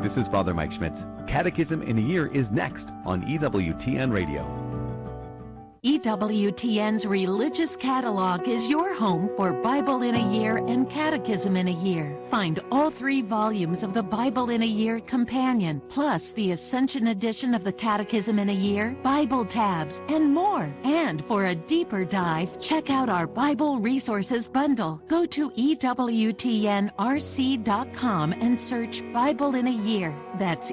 This is Father Mike Schmitz. Catechism in a Year is next on EWTN Radio. EWTN's Religious Catalog is your home for Bible in a Year and Catechism in a Year. Find all 3 volumes of the Bible in a Year Companion, plus the Ascension edition of the Catechism in a Year, Bible tabs, and more. And for a deeper dive, check out our Bible Resources Bundle. Go to EWTNRC.com and search Bible in a Year. That's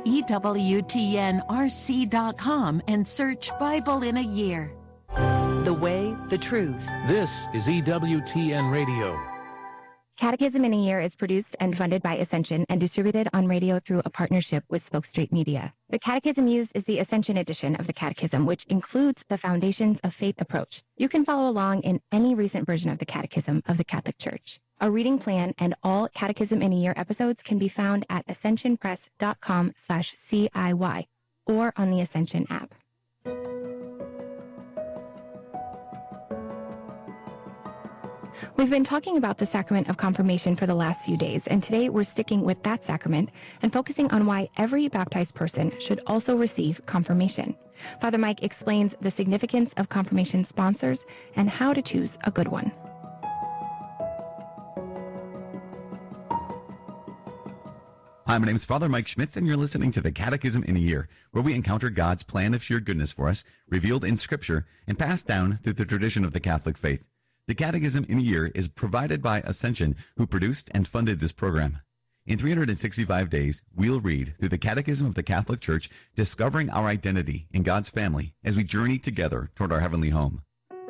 EWTNRC.com and search Bible in a Year. The way, the truth. This is EWTN Radio. Catechism in a Year is produced and funded by Ascension and distributed on radio through a partnership with Spoke Street Media. The catechism used is the Ascension edition of the Catechism, which includes the Foundations of Faith approach. You can follow along in any recent version of the Catechism of the Catholic Church. A reading plan and all Catechism in a Year episodes can be found at ascensionpress.com/CIY or on the Ascension app. We've been talking about the sacrament of confirmation for the last few days, and today we're sticking with that sacrament and focusing on why every baptized person should also receive confirmation. Father Mike explains the significance of confirmation sponsors and how to choose a good one. Hi, my name is Father Mike Schmitz, and you're listening to the Catechism in a Year, where we encounter God's plan of sheer goodness for us, revealed in Scripture and passed down through the tradition of the Catholic faith. The Catechism in a Year is provided by Ascension, who produced and funded this program. In 365 days, we'll read through the Catechism of the Catholic Church, discovering our identity in God's family as we journey together toward our heavenly home.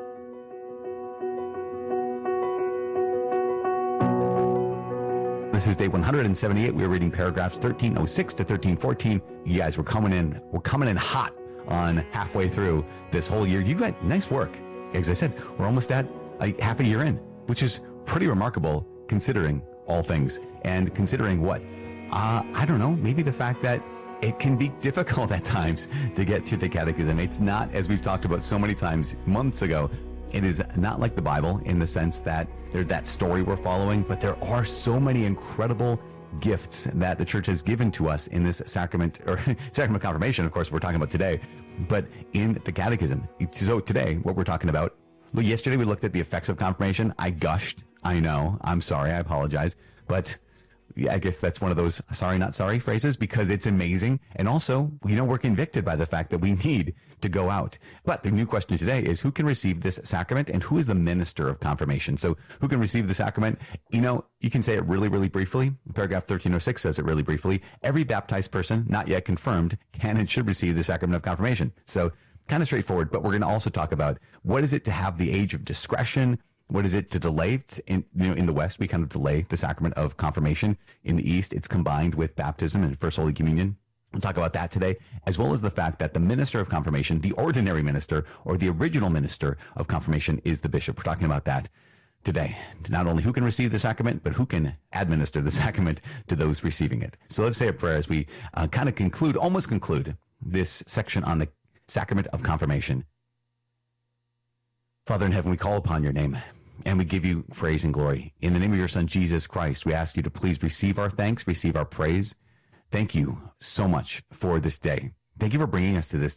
This is day 178. We're reading paragraphs 1306 to 1314. You guys, we're coming in hot on halfway through this whole year. You got nice work. As I said, we're almost at half a year in, which is pretty remarkable considering all things and considering what? I don't know, maybe the fact that it can be difficult at times to get to the catechism. It's not, as we've talked about so many times months ago, it is not like the Bible in the sense that there's that story we're following, but there are so many incredible gifts that the church has given to us in this sacrament, or sacrament of confirmation, of course, we're talking about today, but in the catechism. So today, what we're talking about, yesterday we looked at the effects of confirmation. I gushed. I know. I'm sorry. I apologize. But yeah, I guess that's one of those sorry, not sorry phrases, because it's amazing. And also, we're convicted by the fact that we need to go out. But the new question today is, who can receive this sacrament and who is the minister of confirmation? So who can receive the sacrament? You can say it really, really briefly. Paragraph 1306 says it really briefly. Every baptized person, not yet confirmed, can and should receive the sacrament of confirmation. So kind of straightforward, but we're going to also talk about what is it to have the age of discretion? What is it to delay? In the West, we kind of delay the sacrament of confirmation. In the East, it's combined with baptism and First Holy Communion. We'll talk about that today, as well as the fact that the minister of confirmation, the ordinary minister or the original minister of confirmation, is the bishop. We're talking about that today. Not only who can receive the sacrament, but who can administer the sacrament to those receiving it. So let's say a prayer as we almost conclude this section on the sacrament of confirmation. Father in heaven, we call upon your name and we give you praise and glory. In the name of your Son, Jesus Christ, we ask you to please receive our thanks, receive our praise. Thank you so much for this day. Thank you for bringing us to this